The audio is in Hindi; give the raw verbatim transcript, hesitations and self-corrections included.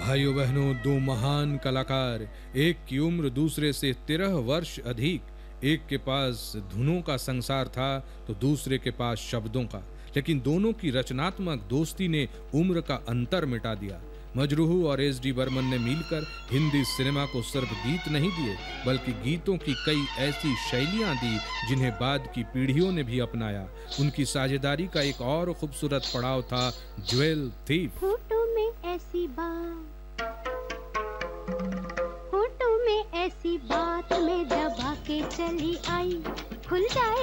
भाइयों बहनों, दो महान कलाकार, एक की उम्र दूसरे से तेरह वर्ष अधिक। एक के पास धुनों का संसार था तो दूसरे के पास शब्दों का, लेकिन दोनों की रचनात्मक दोस्ती ने उम्र का अंतर मिटा दिया। मजरूह और एस डी बर्मन ने मिलकर हिंदी सिनेमा को सिर्फ गीत नहीं दिए, बल्कि गीतों की कई ऐसी शैलियां दी जिन्हें बाद की पीढ़ियों ने भी अपनाया। उनकी साझेदारी का एक और खूबसूरत पड़ाव था ज्वेल थीफ। होठों में ऐसी बात होठों में ऐसी बात में दबा के चली आई, खुल जाए